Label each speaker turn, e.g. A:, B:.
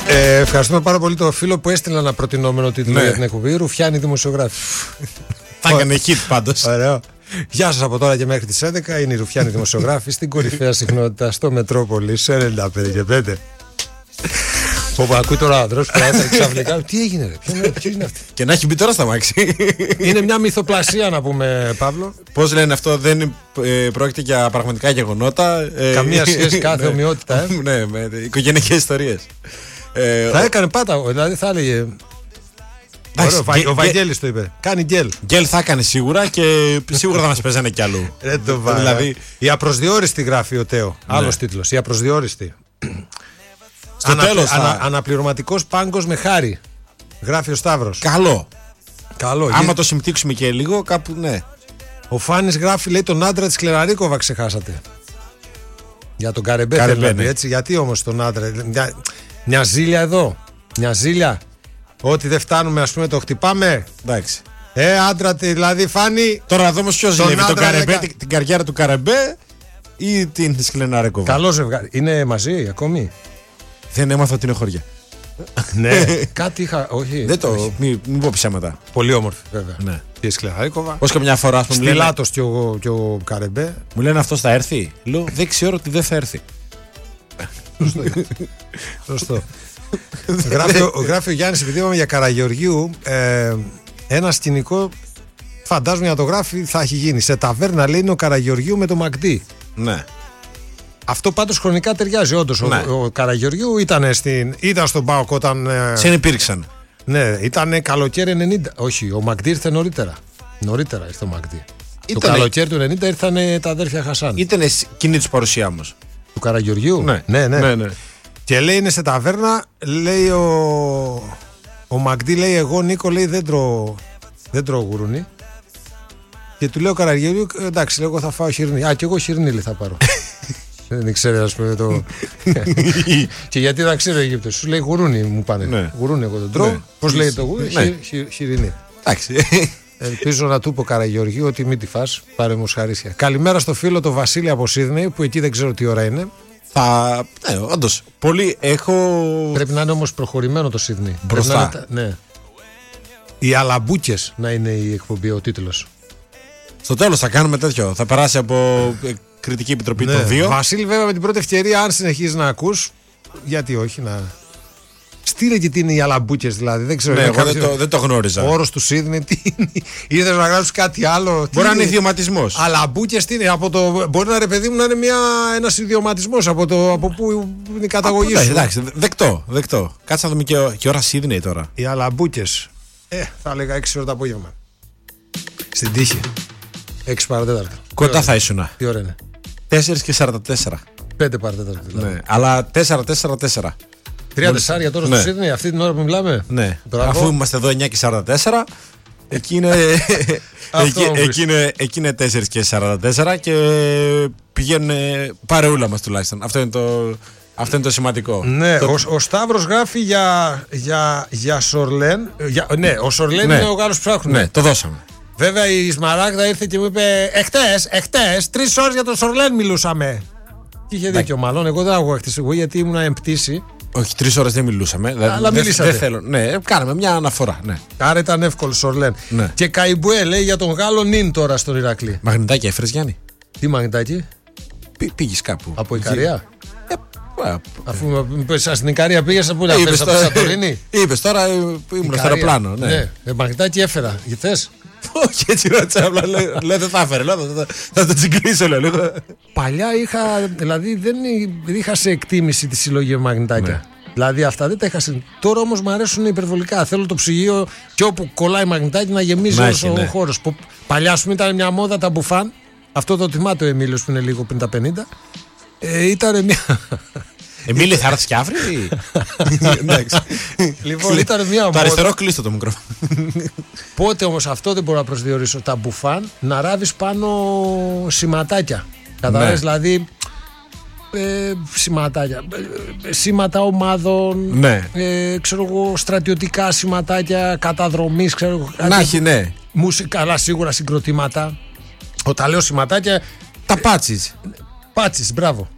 A: Ευχαριστούμε πάρα πολύ το φίλο που έστειλε ένα προτινόμενο τίτλο για την εκπομπή. Ρουφιάνοι δημοσιογράφοι.
B: Θα έκανε hit πάντως.
A: Ωραίο. Γεια σας από τώρα και μέχρι τις 11. Είναι οι Ρουφιάνοι δημοσιογράφοι στην κορυφαία συχνότητα στο Μετρόπολη 95 και 5. Όπου ακούει τώρα άντρος ξαφνικά. Τι έγινε, ρε, ποιο είναι αυτή?
B: Και να έχει μπει τώρα στα μάξι.
A: Είναι μια μυθοπλασία, να πούμε, Παύλο.
B: Πώς λένε αυτό, δεν πρόκειται για πραγματικά γεγονότα.
A: Καμία σχέση, κάθε ομοιότητα.
B: Ναι, με οικογενειακές ιστορίες.
A: Θα έκανε πάτα, δηλαδή θα έλεγε. Ο Βαγγέλης το είπε. Κάνει γκέλ.
B: Γκέλ θα έκανε σίγουρα και σίγουρα θα μας παίζανε κι αλλού.
A: Δηλαδή, η απροσδιόριστη γράφει ο Τέο. Άλλος τίτλος. Η απροσδιόριστη.
B: Στο τέλος.
A: Αναπληρωματικός πάγκος με χάρη. Γράφει ο Σταύρος.
B: Καλό.
A: Καλό.
B: Άμα το συμπτύξουμε και λίγο, κάπου ναι.
A: Ο Φάνης γράφει, λέει, τον άντρα της Κλεραρίκοβα ξεχάσατε. Για τον Καρεμπέ,
B: ναι.
A: Έτσι. Γιατί όμως τον άντρα? Μια ζήλια εδώ. Μια ζήλια. Ό,τι δεν φτάνουμε, ας πούμε, το χτυπάμε.
B: Εντάξει.
A: Άντρα, δηλαδή, Φάνη.
B: Τώρα να δούμε ποιος ζηλεύει, τον Καρεμπέ, την καριέρα του Καρεμπέ ή την Σκλεναρίκοβα.
A: Καλό ζευγάρι. Είναι μαζί ακόμη?
B: Δεν έμαθα ότι είναι χωριά.
A: Ναι, κάτι είχα. Όχι.
B: Δεν το. Μην πω ψέματα.
A: Πολύ όμορφη, βέβαια.
B: Ναι.
A: Η Σκλεναρίκοβα.
B: Πώς και μια φορά, ας πούμε.
A: Στυλάτος και ο Καρεμπέ.
B: Μου λένε αυτός θα έρθει. Λέω, δεν ξέρω ότι δεν θα έρθει.
A: Σωστό. Γράφει ο Γιάννης, επειδή είπαμε για Καραγεωργίου, ένα σκηνικό, φαντάζομαι να το γράφει, θα έχει γίνει. Σε ταβέρνα, λέει, είναι ο Καραγεωργίου με το Μακτή.
B: Ναι.
A: Αυτό πάντως χρονικά ταιριάζει, όντως. Ναι. Ο Καραγεωργίου ήταν στον ΠΑΟΚ όταν.
B: Συνυπήρξαν.
A: Ναι, ήταν καλοκαίρι 90. Όχι, ο Μακτή ήρθε νωρίτερα. Νωρίτερα ήρθε ο Μακτή. Το καλοκαίρι του 90 ήρθαν τα αδέρφια Χασάν.
B: Ήταν κοινή τους παρουσία όμως.
A: Του Καραγεωργίου.
B: Ναι.
A: Και λέει, είναι σε ταβέρνα, λέει ο Μακτή, λέει, εγώ Νίκο, λέει, δεν τρώω γουρούνι. Και του λέω ο Καραγεωργίου, εντάξει, λέω, εγώ θα φάω χοιρινή. Α, και εγώ χοιρινίλι θα πάρω. Δεν ξέρει, ας πούμε, το. Και γιατί δεν ξέρω Αιγύπτος, σου λέει γουρούνι, μου πάνε. Ναι. Γουρούνι, εγώ δεν τρώω. Πώς λέει το γουρούνι? Χοιρινή.
B: Εντάξει.
A: Ελπίζω να του πω Καραγεωργίου ότι μην τη φας, πάρε μου σχαρίσια. Καλημέρα στο φίλο το Βασίλη από Σίδνεϊ, που εκεί δεν ξέρω τι ώρα είναι.
B: Ναι, όντως. Πολύ έχω.
A: Πρέπει να είναι όμως προχωρημένο το Σίδνεϊ.
B: Μπροστά.
A: Ναι. Οι αλαμπούκες να είναι η εκπομπή, ο τίτλος.
B: Στο τέλος θα κάνουμε τέτοιο. Θα περάσει από κριτική επιτροπή των δύο.
A: Βασίλη, βέβαια, με την πρώτη ευκαιρία, αν συνεχίζεις να ακούς, γιατί όχι να. Στείλε και τι είναι οι αλαμπούκες, δηλαδή. Δεν ξέρω.
B: Ναι, εγώ δεν το γνώριζα.
A: Ο όρος του Σίδνεϊ, τι είναι? Ήρθες να γράψεις κάτι άλλο?
B: Μπορεί να είναι ιδιωματισμός.
A: Αλαμπούκες, τι είναι? Μπορεί να, ρε παιδί μου, να είναι ένας ιδιωματισμός από πού είναι η καταγωγή σου.
B: Εντάξει, δεκτό. Κάτσε να δούμε και ώρα Σίδνεϊ τώρα.
A: Οι αλαμπούκες. Θα έλεγα 6 ώρα το απόγευμα. Στην τύχη. 6 παρατέταρτα.
B: Κοντά θα ήσουν.
A: Τι ώρα είναι?
B: 4 και 44.
A: 5 παρατέταρτα. Δηλαδή.
B: Ναι, αλλά 4-4-4.
A: 3 τεσσάρια τώρα στο Σίδνεϊ, αυτή την ώρα που μιλάμε.
B: Ναι. Αφού είμαστε εδώ 9 και 44, εκεί είναι 4 και 44 και πηγαίνουν παρεούλα μας τουλάχιστον. Αυτό είναι το σημαντικό.
A: Ναι, ο Σταύρος γράφει για Σορλέν. Ναι, ο Σορλέν είναι ο Γάλλος που ψάχνουμε.
B: Ναι, το δώσαμε.
A: Βέβαια η Σμαράγδα ήρθε και μου είπε εχτες 3 ώρες για τον Σορλέν μιλούσαμε. Και είχε δίκιο μάλλον, εγώ δεν άκουγα χτες εγώ γιατί ήμουν εμπτήσει.
B: Όχι, 3 ώρες δεν μιλούσαμε.
A: Αλλά μιλήσατε.
B: Δεν θέλω. Ναι, κάναμε μια αναφορά. Ναι.
A: Άρα ήταν εύκολο Σορλέν.
B: Ναι.
A: Και Καϊμπουέ λέει για τον Γάλλο νυν τώρα στον Ηρακλή.
B: Μαγνητάκι έφερες, Γιάννη?
A: Τι μαγνητάκι?
B: Πήγες κάπου.
A: Από Ικαρία? Αφού στην Ικαρία πήγες, πού να φέρεις, από τη Σαντορίνη?
B: Είπες τώρα, ήμουν στο αεροπλάνο. Ναι,
A: μαγνητάκι έφερα. Θες?
B: Όχι, έτσι ρώτησα, απλά λέω δεν θα έφερε, θα το τσιγκλίσω λίγο.
A: Παλιά δεν είχα σε εκτίμηση τη συλλογή μαγνητάκια. Ναι. Δηλαδή αυτά δεν τα είχα. Τώρα όμως μου αρέσουν υπερβολικά. Θέλω το ψυγείο και όπου κολλάει μαγνητάκι να γεμίζει όλος ο χώρος. Παλιά, ας πούμε, ήταν μια μόδα τα μπουφάν. Αυτό το θυμάται ο Εμίλιος που είναι λίγο πριν τα 50. Ήταν μια.
B: Εμίλη, θα έρθεις και αύριο? Εντάξει.
A: Λοιπόν, ήταν μια μόδα.
B: Το αριστερό κλείστο το μικρόφωνο.
A: Πότε όμως αυτό δεν μπορώ να προσδιορίσω. Τα μπουφάν να ράβεις πάνω σηματάκια. Καταλάβεις, δηλαδή σηματάκια. Σήματα ομάδων.
B: Ναι.
A: Ξέρω εγώ, στρατιωτικά σηματάκια καταδρομής.
B: Να έχει, ναι.
A: Μουσικά, σίγουρα συγκροτήματα. Όταν λέω σηματάκια.
B: Τα πάτσις.
A: Πάτσις, μπράβο.